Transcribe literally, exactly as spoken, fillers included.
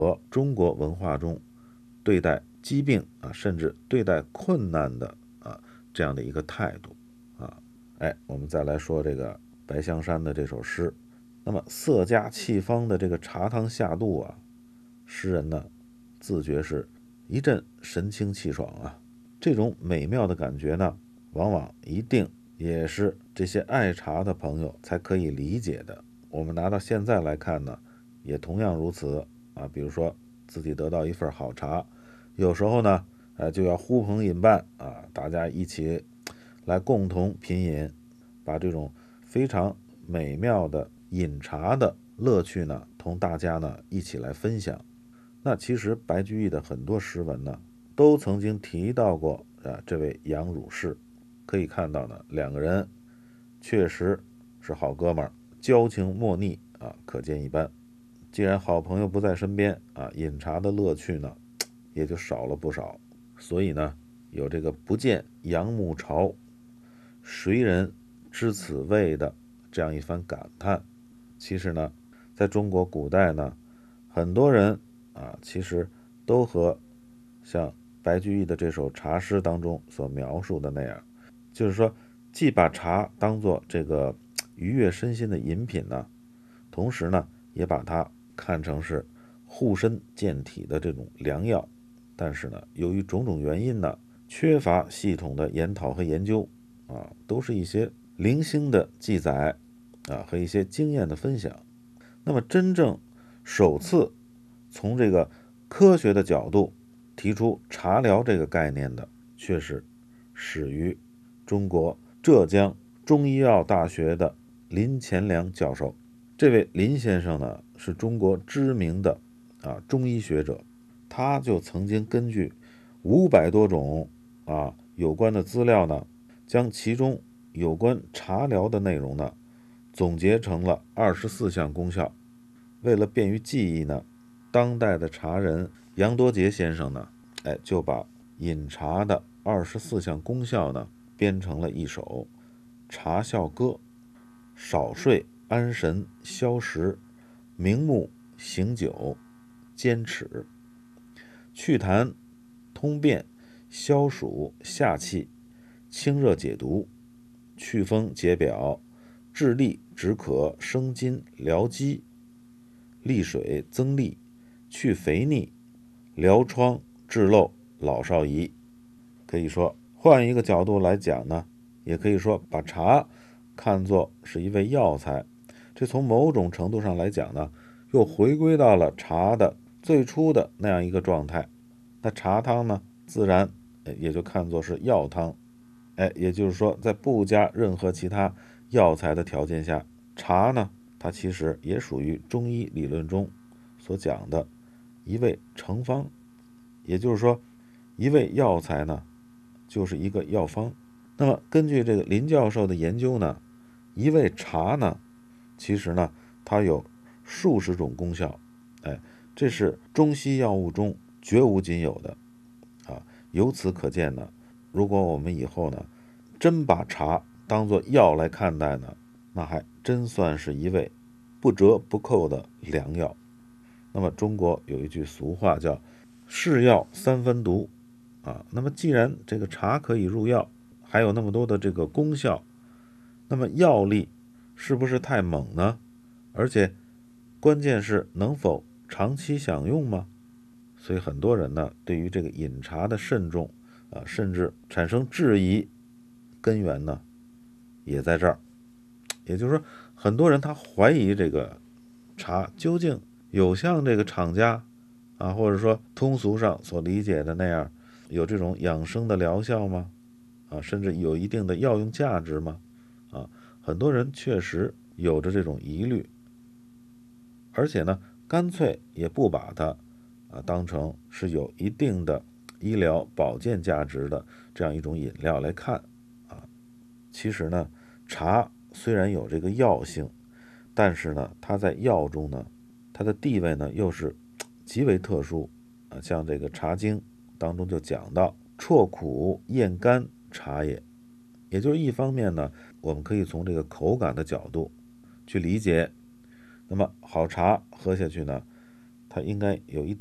和中国文化中对待疾病啊，甚至对待困难的啊这样的一个态度啊。哎，我们再来说这个白香山的这首诗。那么色佳气方的这个茶汤下肚啊，诗人呢自觉是一阵神清气爽啊。这种美妙的感觉呢，往往一定也是这些爱茶的朋友才可以理解的。我们拿到现在来看呢，也同样如此啊。比如说自己得到一份好茶，有时候呢，呃，就要呼朋引伴啊，大家一起来共同品饮，把这种非常美妙的饮茶的乐趣呢，同大家呢一起来分享。那其实白居易的很多诗文呢，都曾经提到过啊这位杨汝士。可以看到呢，两个人确实是好哥们儿，交情莫逆啊，可见一斑。既然好朋友不在身边啊，饮茶的乐趣呢也就少了不少。所以呢，有这个不见杨暮潮，谁人知此味的这样一番感叹。其实呢，在中国古代呢，很多人啊，其实都和像白居易的这首茶诗当中所描述的那样，就是说，既把茶当做这个愉悦身心的饮品呢，同时呢，也把它看成是护身健体的这种良药。但是呢，由于种种原因呢，缺乏系统的研讨和研究啊，都是一些零星的记载啊和一些经验的分享。那么真正首次从这个科学的角度提出茶疗这个概念的，却是始于中国浙江中医药大学的林乾良教授。这位林先生呢，是中国知名的啊中医学者，他就曾经根据五百多种啊有关的资料呢，将其中有关茶疗的内容呢，总结成了二十四项功效。为了便于记忆呢，当代的茶人杨多杰先生呢，哎，就把饮茶的二十四项功效呢，编成了一首茶效歌：少睡、安神、消食、明目、醒酒、坚持、祛痰、通便、消暑、下气、清热解毒、祛风解表、治痢止渴、生津疗积、利水增力、去肥腻、疗疮治漏、老少宜。可以说换一个角度来讲呢，也可以说把茶看作是一味药材。这从某种程度上来讲呢，又回归到了茶的最初的那样一个状态。那茶汤呢，自然也就看作是药汤。哎，也就是说，在不加任何其他药材的条件下，茶呢，它其实也属于中医理论中所讲的一味成方。也就是说，一味药材呢，就是一个药方。那么根据这个林教授的研究呢，一味茶呢，其实呢，它有数十种功效。哎，这是中西药物中绝无仅有的啊。由此可见呢，如果我们以后呢，真把茶当作药来看待呢，那还真算是一味不折不扣的良药。那么中国有一句俗话叫是药三分毒啊。那么既然这个茶可以入药，还有那么多的这个功效，那么药力是不是太猛呢？而且关键是能否长期享用吗？所以很多人呢，对于这个饮茶的慎重啊，甚至产生质疑，根源呢也在这儿。也就是说，很多人他怀疑这个茶究竟有像这个厂家啊，或者说通俗上所理解的那样，有这种养生的疗效吗？啊，甚至有一定的药用价值吗？啊，很多人确实有着这种疑虑，而且呢，干脆也不把它啊当成是有一定的医疗保健价值的这样一种饮料来看啊。其实呢，茶虽然有这个药性，但是呢，它在药中呢，它的地位呢又是极为特殊啊。像这个《茶经》当中就讲到，啜苦咽甘茶也。也就是一方面呢，我们可以从这个口感的角度去理解，那么好茶喝下去呢， 它应该有一